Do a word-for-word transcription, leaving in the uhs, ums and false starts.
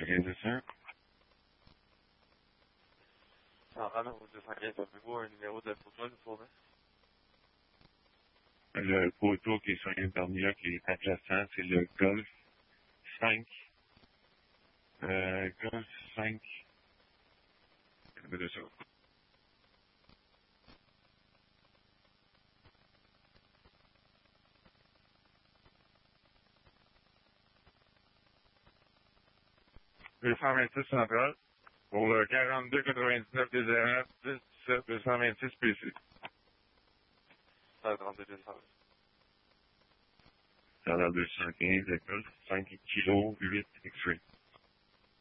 quatre-vingt-dix-un. cent trente, route deux cent quinze, avez-vous un numéro de photo, nous fournir? Le poteau qui est sur l'Internia qui est adjacent, c'est le Golf cinq. Euh, Golf cinq. De ça. deux cent vingt-six central. Pour le quarante-deux quatre-vingt-dix-neuf désirant, dix dix-sept deux cent vingt-six P C. cent trente-deux deux cent vingt. Dans la deux cent quinze, le Golf cinq kilo huit X-ray.